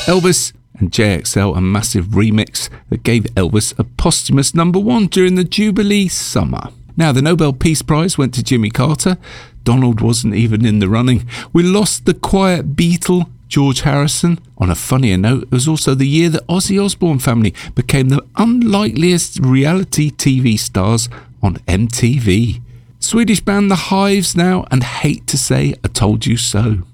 Elvis and JXL, a massive remix that gave Elvis a posthumous #1 during the Jubilee summer. Now, the Nobel Peace Prize went to Jimmy Carter. Donald wasn't even in the running. We lost the quiet Beatle, George Harrison. On a funnier note, it was also the year that Ozzy Osbourne family became the unlikeliest reality TV stars on MTV. Swedish band The Hives now, and Hate to Say I Told You So.